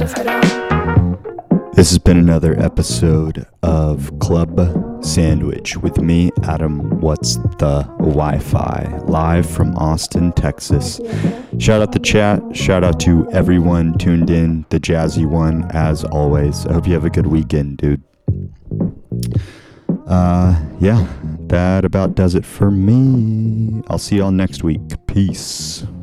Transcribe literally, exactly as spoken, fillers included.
This has been another episode of Club Sandwich with me, Adam What's the Wi-Fi, live from Austin, Texas. Shout out the chat, shout out to everyone tuned in, the jazzy one, as always. I hope you have a good weekend, dude. Uh, yeah, that about does it for me. I'll see y'all next week. Peace.